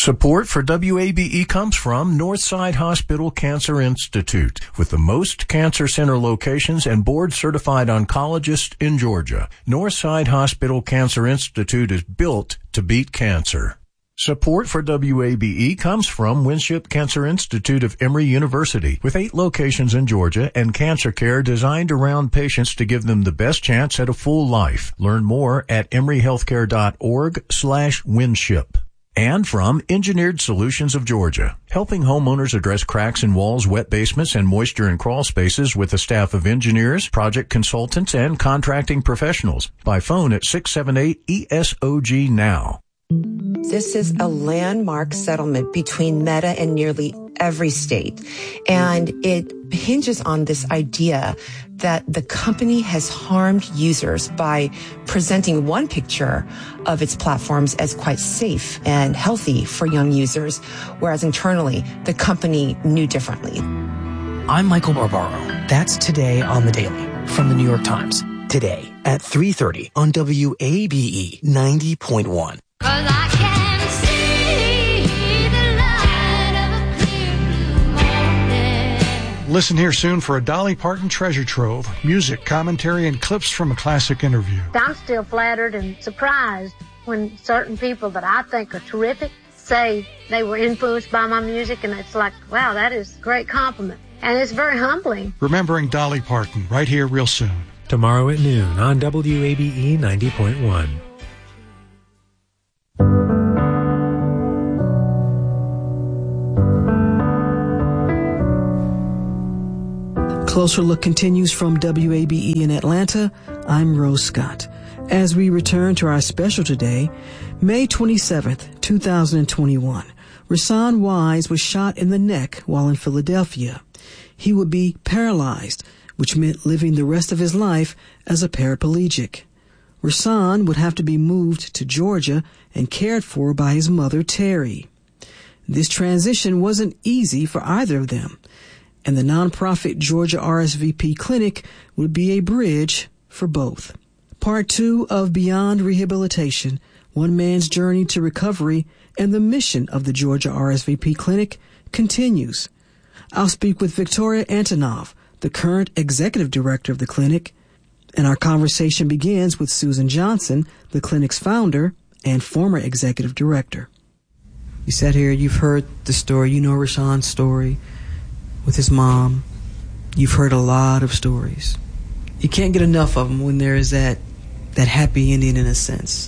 Support for WABE comes from Northside Hospital Cancer Institute, with the most cancer center locations and board-certified oncologists in Georgia. Northside Hospital Cancer Institute is built to beat cancer. Support for WABE comes from Winship Cancer Institute of Emory University, with 8 locations in Georgia and cancer care designed around patients to give them the best chance at a full life. Learn more at emoryhealthcare.org/Winship. And from Engineered Solutions of Georgia, helping homeowners address cracks in walls, wet basements, and moisture in crawl spaces with a staff of engineers, project consultants, and contracting professionals. By phone at 678-ESOG now. This is a landmark settlement between Meta and nearly every state. And it hinges on this idea that the company has harmed users by presenting one picture of its platforms as quite safe and healthy for young users, whereas internally, the company knew differently. I'm Michael Barbaro. That's Today on the Daily from the New York Times. Today at 3:30 on WABE 90.1. Listen here soon for a Dolly Parton treasure trove, music, commentary, and clips from a classic interview. I'm still flattered and surprised when certain people that I think are terrific say they were influenced by my music, and it's like, wow, that is a great compliment. And it's very humbling. Remembering Dolly Parton, right here real soon. Tomorrow at noon on WABE 90.1. Closer Look continues from WABE in Atlanta. I'm Rose Scott. As we return to our special today, May 27th, 2021, Rasan Wise was shot in the neck while in Philadelphia. He would be paralyzed, which meant living the rest of his life as a paraplegic. Rasan would have to be moved to Georgia and cared for by his mother, Terry. This transition wasn't easy for either of them, and the nonprofit Georgia RSVP Clinic would be a bridge for both. Part 2 of Beyond Rehabilitation, One Man's Journey to Recovery, and the mission of the Georgia RSVP Clinic continues. I'll speak with Victoria Antonov, the current executive director of the clinic, and our conversation begins with Susan Johnson, the clinic's founder and former executive director. You sat here, you've heard the story, you know Rasan's story with his mom. You've heard a lot of stories. You can't get enough of them when there is that happy ending in a sense.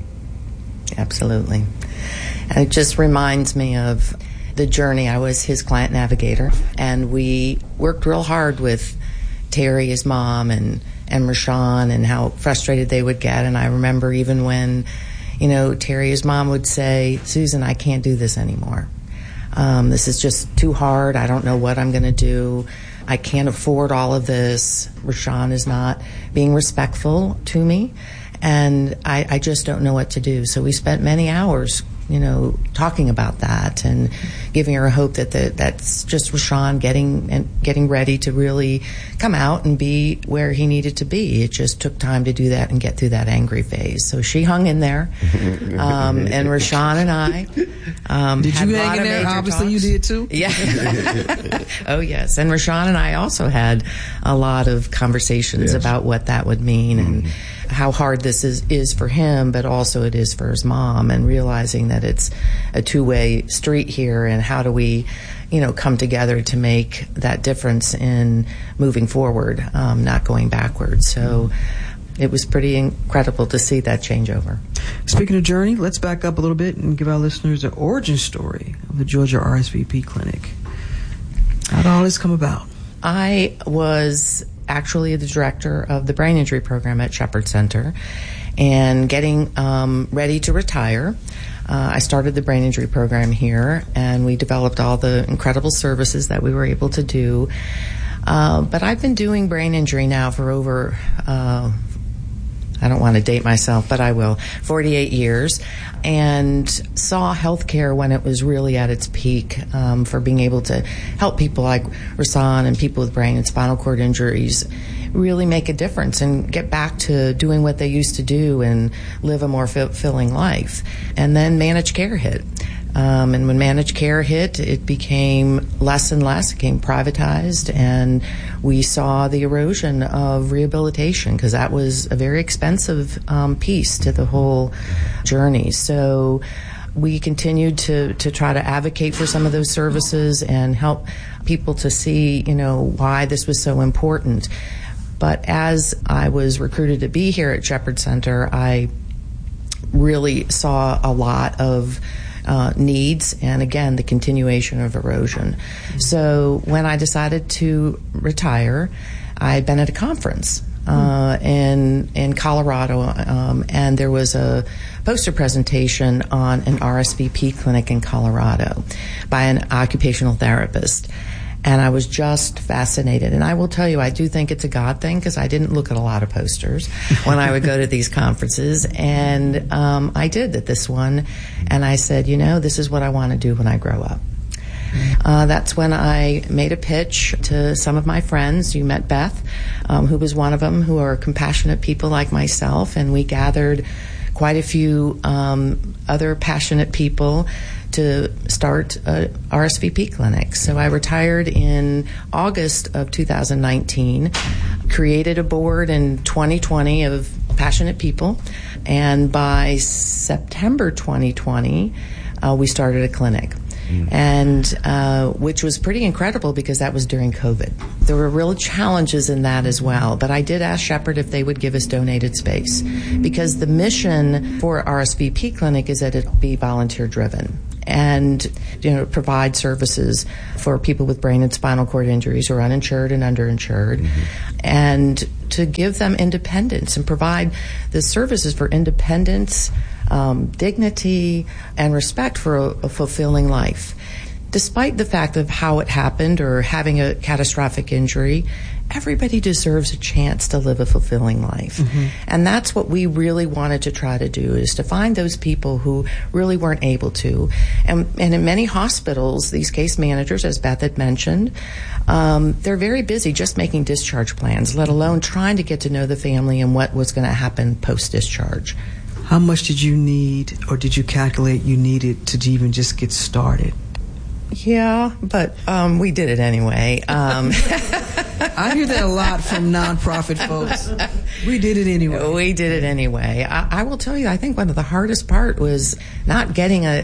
Absolutely. And it just reminds me of the journey. I was his client navigator, and we worked real hard with Terry, his mom, and Rashawn, and how frustrated they would get. And I remember even when, Terry, his mom, would say, "Susan, I can't do this anymore. This is just too hard. I don't know what I'm going to do. I can't afford all of this. Rashawn is not being respectful to me, and I just don't know what to do." So we spent many hours, talking about that and giving her hope that that's just Rashawn getting ready to really come out and be where he needed to be. It just took time to do that and get through that angry phase. So she hung in there, and Rashawn and I did you hang in there? Obviously, talks. You did too. Yeah. Oh yes, and Rashawn and I also had a lot of conversations about what that would mean and how hard this is for him, but also it is for his mom, and realizing that it's a two-way street here, and how do we, come together to make that difference in moving forward, not going backwards. So it was pretty incredible to see that changeover. Speaking of journey, let's back up a little bit and give our listeners the origin story of the Georgia RSVP Clinic. How did all this come about? I was actually the director of the brain injury program at Shepherd Center, and getting ready to retire. I started the brain injury program here, and we developed all the incredible services that we were able to do. But I've been doing brain injury now for over, I don't want to date myself, but I will, 48 years, and saw healthcare when it was really at its peak, for being able to help people like Rasan and people with brain and spinal cord injuries really make a difference and get back to doing what they used to do and live a more fulfilling life. And then managed care hit. And when managed care hit, it became less and less, it became privatized, and we saw the erosion of rehabilitation because that was a very expensive piece to the whole journey. So we continued to try to advocate for some of those services and help people to see, why this was so important. But as I was recruited to be here at Shepherd Center, I really saw a lot of needs and, again, the continuation of erosion. So when I decided to retire, I had been at a conference in Colorado, and there was a poster presentation on an RSVP clinic in Colorado by an occupational therapist. And I was just fascinated. And I will tell you, I do think it's a God thing because I didn't look at a lot of posters when I would go to these conferences. And I did at this one. And I said, this is what I want to do when I grow up. That's when I made a pitch to some of my friends. You met Beth, who was one of them, who are compassionate people like myself. And we gathered quite a few other passionate people to start a RSVP clinic. So I retired in August of 2019, created a board in 2020 of passionate people, and by September 2020, we started a clinic. And which was pretty incredible because that was during COVID. There were real challenges in that as well. But I did ask Shepherd if they would give us donated space because the mission for RSVP clinic is that it be volunteer driven and provide services for people with brain and spinal cord injuries who are uninsured and underinsured, and to give them independence and provide the services for independence, dignity, and respect for a fulfilling life. Despite the fact of how it happened or having a catastrophic injury, everybody deserves a chance to live a fulfilling life. And that's what we really wanted to try to do, is to find those people who really weren't able to. And in many hospitals, these case managers, as Beth had mentioned, they're very busy just making discharge plans, let alone trying to get to know the family and what was going to happen post-discharge. How much did you need, or did you calculate you needed to even just get started? Yeah, but we did it anyway. I hear that a lot from nonprofit folks. We did it anyway. We did it anyway. I will tell you, I think one of the hardest part was not getting a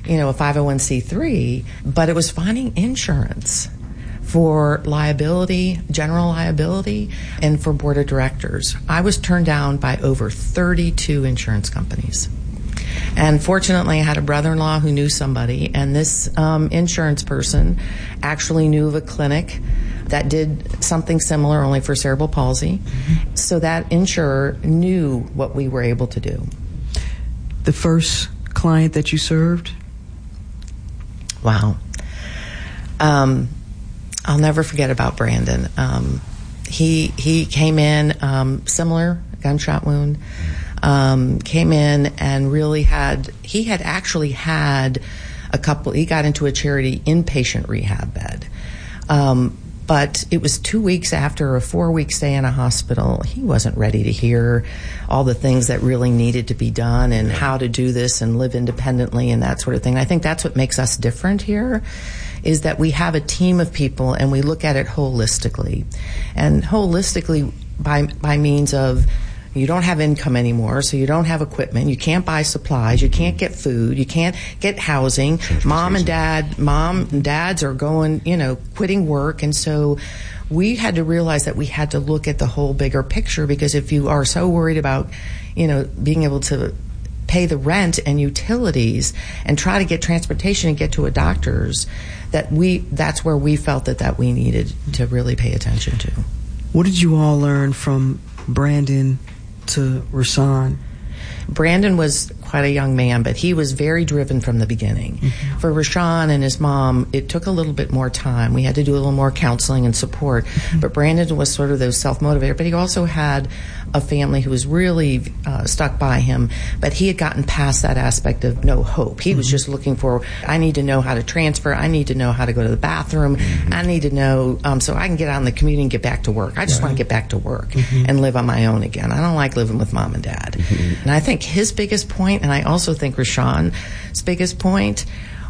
501c3, but it was finding insurance for liability, general liability, and for board of directors. I was turned down by over 32 insurance companies. And fortunately, I had a brother-in-law who knew somebody, and this insurance person actually knew of a clinic that did something similar, only for cerebral palsy. So that insurer knew what we were able to do. The first client that you served? Wow. I'll never forget about Brandon. He came in, similar gunshot wound, came in and really he had actually had he got into a charity inpatient rehab bed. But it was 2 weeks after a 4-week stay in a hospital. He wasn't ready to hear all the things that really needed to be done and how to do this and live independently and that sort of thing. And I think that's what makes us different here, is that we have a team of people and we look at it holistically. And holistically by means of, you don't have income anymore, so you don't have equipment, you can't buy supplies, you can't get food, you can't get housing. Mom and dads are going, quitting work. And so we had to realize that we had to look at the whole bigger picture, because if you are so worried about, being able to pay the rent and utilities and try to get transportation and get to a doctor's, that's where we felt that we needed to really pay attention to. What did you all learn from Brandon to Rashawn? Brandon was quite a young man, but he was very driven from the beginning. For Rashawn and his mom, it took a little bit more time. We had to do a little more counseling and support. But Brandon was sort of those self-motivator, but he also had a family who was really stuck by him, but he had gotten past that aspect of no hope. He was just looking for, I need to know how to transfer, I need to know how to go to the bathroom, I need to know so I can get out in the community and get back to work. I just want to get back to work and live on my own again. I don't like living with mom and dad. And I think his biggest point, and I also think Rashawn's biggest point,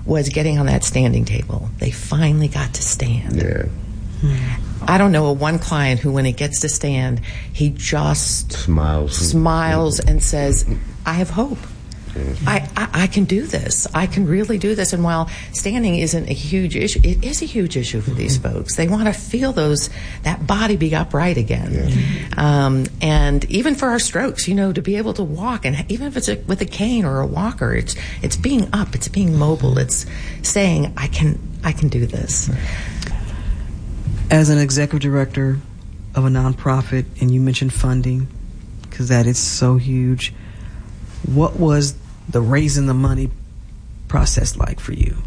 was getting on that standing table. They finally got to stand. Yeah. I don't know one client who, when he gets to stand, he just smiles and says, I have hope. I can do this. I can really do this. And while standing isn't a huge issue, it is a huge issue for these folks. They want to feel that body be upright again. And even for our strokes, to be able to walk, and even if it's with a cane or a walker, it's being up, it's being mobile, it's saying, I can do this. As an executive director of a nonprofit, and you mentioned funding, because that is so huge, what was the raising the money process like for you?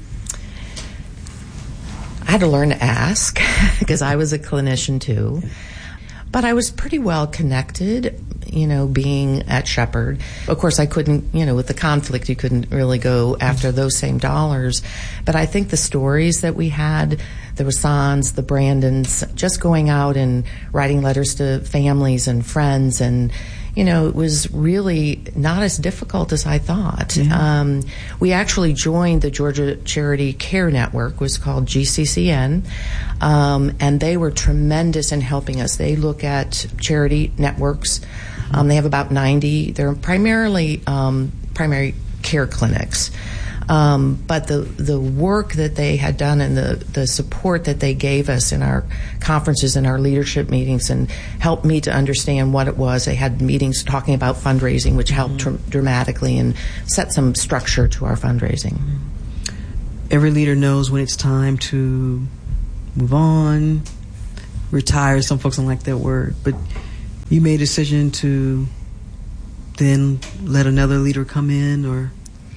I had to learn to ask because I was a clinician too. But I was pretty well connected, being at Shepherd. Of course, I couldn't, with the conflict, you couldn't really go after those same dollars. But I think the stories that we had, the Rassans, the Brandons, just going out and writing letters to families and friends, and it was really not as difficult as I thought. Yeah. We actually joined the Georgia Charity Care Network, it was called GCCN, and they were tremendous in helping us. They look at charity networks. They have about 90. They're primarily primary care clinics. But the work that they had done and the support that they gave us in our conferences and our leadership meetings and helped me to understand what it was. They had meetings talking about fundraising, which helped dramatically and set some structure to our fundraising. Every leader knows when it's time to move on, retire. Some folks don't like that word, but you made a decision to then let another leader come in, or...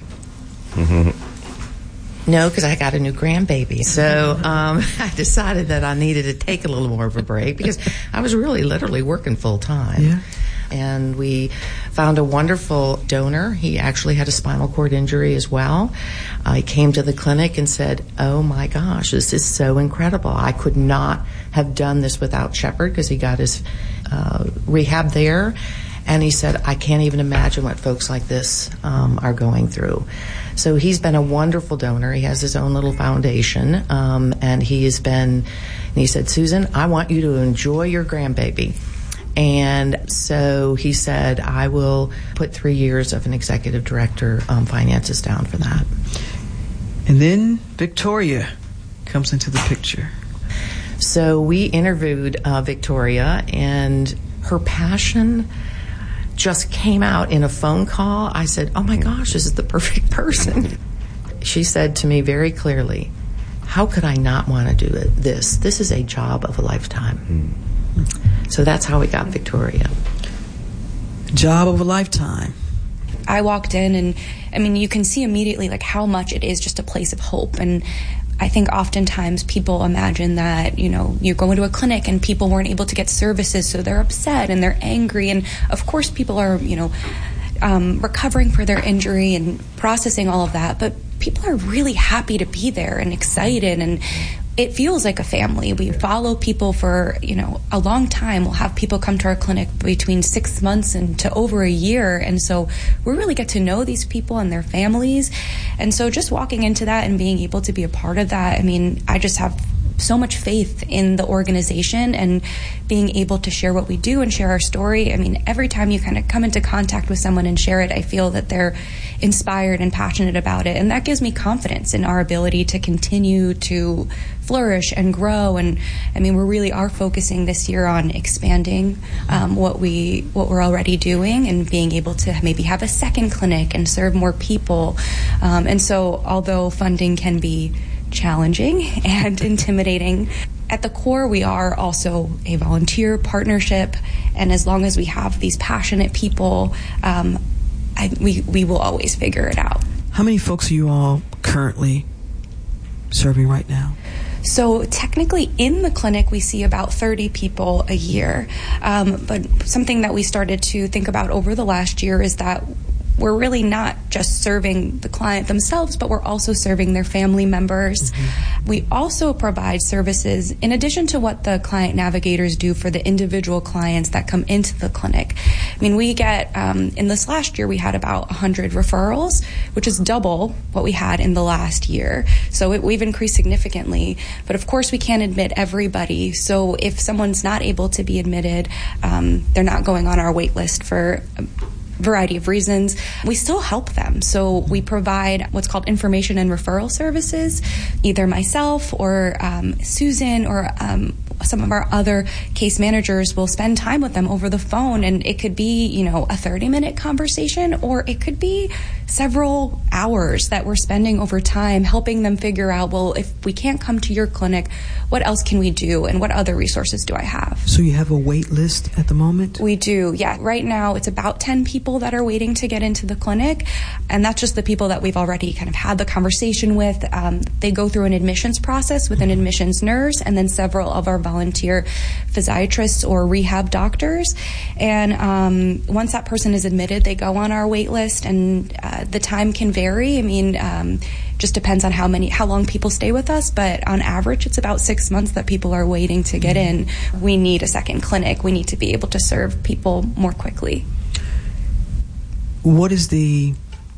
No, because I got a new grandbaby. So I decided that I needed to take a little more of a break because I was really literally working full time. Yeah. And we found a wonderful donor. He actually had a spinal cord injury as well. He came to the clinic and said, oh my gosh, this is so incredible. I could not have done this without Shepherd because he got his rehab there. And he said, I can't even imagine what folks like this are going through. So he's been a wonderful donor. He has his own little foundation. And he said, Susan, I want you to enjoy your grandbaby. And so he said, I will put 3 years of an executive director finances down for that. And then Victoria comes into the picture. So we interviewed Victoria, and her passion just came out in a phone call. I said, oh my gosh, this is the perfect person. She said to me very clearly, how could I not want to do it? This is a job of a lifetime. So that's how we got Victoria. Job of a lifetime. I walked in and, you can see immediately how much it is just a place of hope. And I think oftentimes people imagine that, you go into a clinic and people weren't able to get services, so they're upset and they're angry. And of course people are, recovering for their injury and processing all of that. But people are really happy to be there and excited, and it feels like a family. We follow people for, a long time. We'll have people come to our clinic between 6 months and to over a year. And so we really get to know these people and their families. And so just walking into that and being able to be a part of that, I just have so much faith in the organization and being able to share what we do and share our story. Every time you kind of come into contact with someone and share it, I feel that they're inspired and passionate about it. And that gives me confidence in our ability to continue to flourish and grow. And we really are focusing this year on expanding what we're already doing and being able to maybe have a second clinic and serve more people. And so although funding can be challenging and intimidating, at the core we are also a volunteer partnership, and as long as we have these passionate people, we will always figure it out. How many folks are you all currently serving right now? So technically in the clinic we see about 30 people a year, but something that we started to think about over the last year is that we're really not just serving the client themselves, but we're also serving their family members. Mm-hmm. We also provide services in addition to what the client navigators do for the individual clients that come into the clinic. I mean, we get, in this last year, we had about 100 referrals, which is double what we had in the last year. So we've increased significantly. But of course, we can't admit everybody. So if someone's not able to be admitted, they're not going on our wait list for variety of reasons, we still help them. So we provide what's called information and referral services. Either myself or Susan or some of our other case managers will spend time with them over the phone, and it could be, a 30-minute conversation, or it could be several hours that we're spending over time helping them figure out, well, if we can't come to your clinic, what else can we do, and what other resources do I have? So you have a wait list at the moment? We do, yeah. Right now, it's about 10 people that are waiting to get into the clinic, and that's just the people that we've already kind of had the conversation with. They go through an admissions process with an admissions nurse, and then several of our volunteer physiatrists or rehab doctors. And once that person is admitted, they go on our wait list, and the time can vary. I mean, just depends on how long people stay with us, but on average, it's about 6 months that people are waiting to get in. We need a second clinic. We need to be able to serve people more quickly. What is the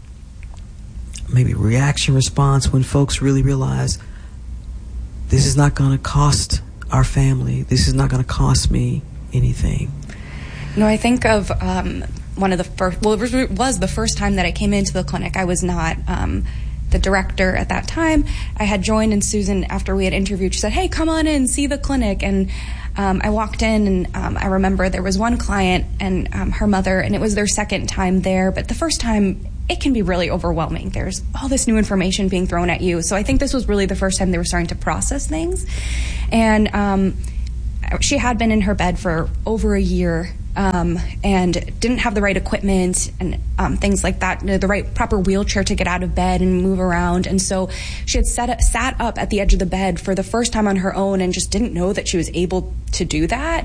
maybe reaction response when folks really realize this is not going to cost our family, this is not going to cost me anything? I think of one of the first, well, it was the first time that I came into the clinic. I was not the director at that time. I had joined, and Susan, after we had interviewed, she said, "Hey, come on in, see the clinic." And I walked in, and I remember there was one client and her mother, and it was their second time there. But the first time, it can be really overwhelming. There's all this new information being thrown at you. So I think this was really the first time they were starting to process things. And she had been in her bed for over a year, and didn't have the right equipment and things like that, the right proper wheelchair to get out of bed and move around. And so she had sat up at the edge of the bed for the first time on her own and just didn't know that she was able to do that.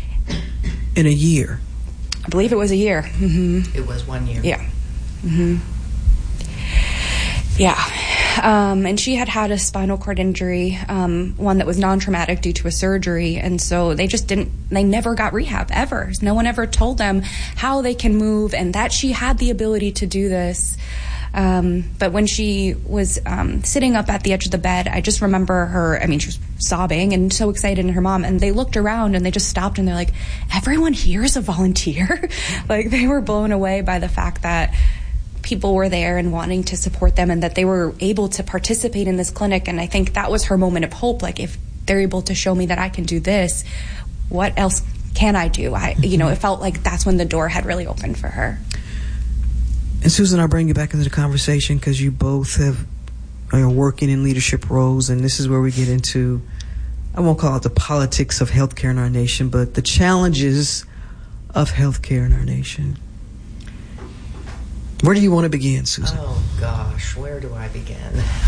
In a year? I believe it was a year. Mm-hmm. It was 1 year. Yeah. Mm-hmm. Yeah. And she had a spinal cord injury, one that was non-traumatic due to a surgery. And so they never got rehab, ever. No one ever told them how they can move and that she had the ability to do this. But when she was sitting up at the edge of the bed, I just remember her, she was sobbing and so excited, and her mom, and they looked around and they just stopped and they're like, everyone here is a volunteer? Like, they were blown away by the fact that people were there and wanting to support them and that they were able to participate in this clinic. And I think that was her moment of hope. Like, if they're able to show me that I can do this, what else can I do? It felt like that's when the door had really opened for her. And Susan, I'll bring you back into the conversation because you both are working in leadership roles, and this is where we get into, I won't call it the politics of healthcare in our nation, but the challenges of healthcare in our nation. Where do you want to begin, Susan? Oh, gosh, where do I begin?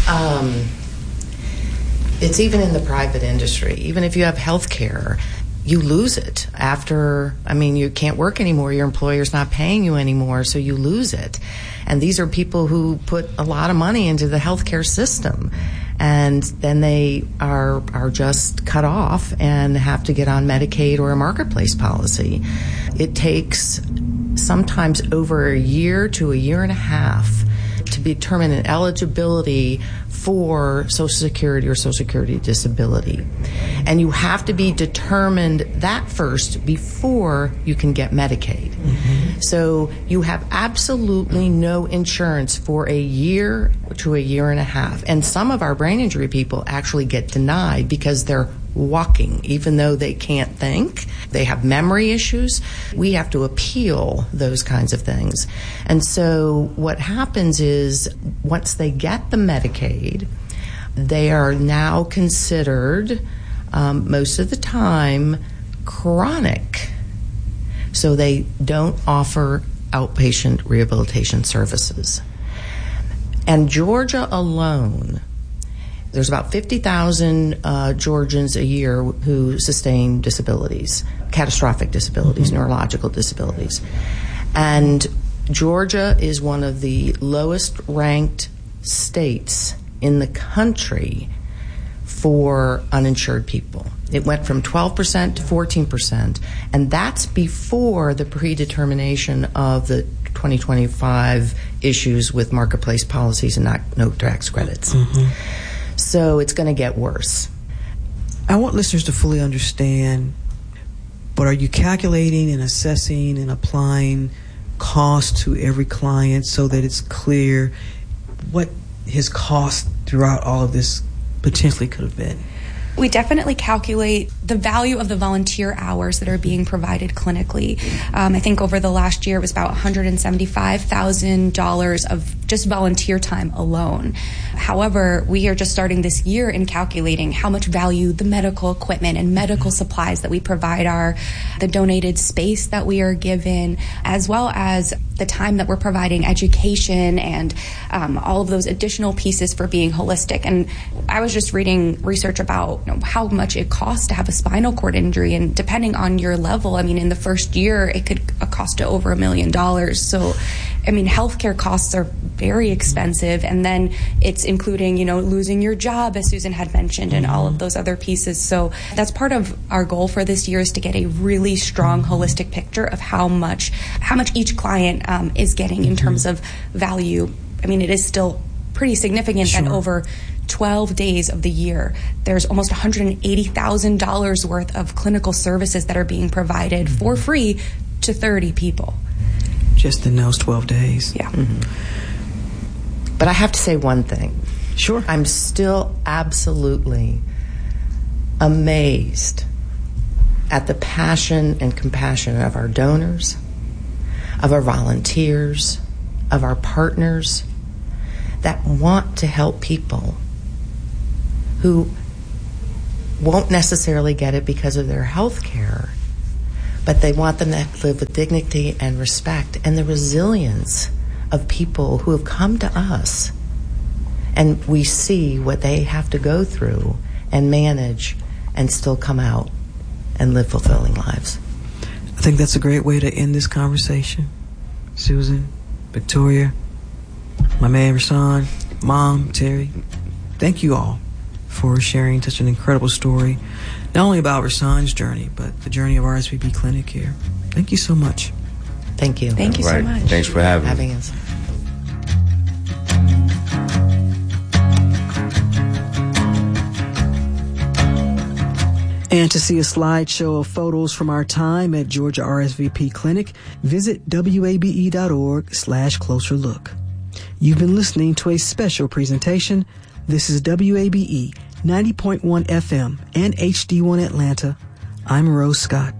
It's even in the private industry. Even if you have health care, you lose it after, you can't work anymore. Your employer's not paying you anymore, so you lose it. And these are people who put a lot of money into the healthcare system. And then they are just cut off and have to get on Medicaid or a marketplace policy. It takes sometimes over a year to a year and a half to determine an eligibility for Social Security or Social Security disability. And you have to be determined that first before you can get Medicaid. Mm-hmm. So you have absolutely no insurance for a year to a year and a half. And some of our brain injury people actually get denied because they're walking, even though they can't think. They have memory issues. We have to appeal those kinds of things. And so what happens is once they get the Medicaid, they are now considered, most of the time, chronic. So they don't offer outpatient rehabilitation services. And Georgia alone, there's about 50,000 Georgians a year who sustain disabilities, catastrophic disabilities, neurological disabilities. And Georgia is one of the lowest ranked states in the country for uninsured people. It went from 12% to 14%, and that's before the predetermination of the 2025 issues with marketplace policies and no tax credits. So it's going to get worse. I want listeners to fully understand, but are you calculating and assessing and applying cost to every client so that it's clear what his cost throughout all of this potentially could have been? We definitely calculate the value of the volunteer hours that are being provided clinically. I think over the last year it was about $175,000 of just volunteer time alone. However, we are just starting this year in calculating how much value the medical equipment and medical supplies that we provide are, the donated space that we are given, as well as the time that we're providing education and all of those additional pieces for being holistic. And I was just reading research about how much it costs to have a spinal cord injury, and depending on your level, I mean, in the first year, it could cost to over $1 million. So, I mean, healthcare costs are very expensive, and then it's including, losing your job, as Susan had mentioned, and all of those other pieces. So that's part of our goal for this year, is to get a really strong, holistic picture of how much each client is getting in terms of value. I mean, it is still pretty significant that over 12 days of the year, there's almost $180,000 worth of clinical services that are being provided for free to 30 people. Just in those 12 days. Yeah. But I have to say one thing. Sure. I'm still absolutely amazed at the passion and compassion of our donors, of our volunteers, of our partners that want to help people who won't necessarily get it because of their health care, but they want them to live with dignity and respect, and the resilience of people who have come to us, and we see what they have to go through and manage and still come out and live fulfilling lives. I think that's a great way to end this conversation. Susan, Victoria, my man Rashawn, Mom, Terry, thank you all for sharing such an incredible story, not only about Rashawn's journey, but the journey of RSVP Clinic here. Thank you so much. Thank you. Thank you so much. Thanks for having us. And to see a slideshow of photos from our time at Georgia RSVP Clinic, visit wabe.org/closer look. You've been listening to a special presentation. This is WABE 90.1 FM and HD1 Atlanta. I'm Rose Scott.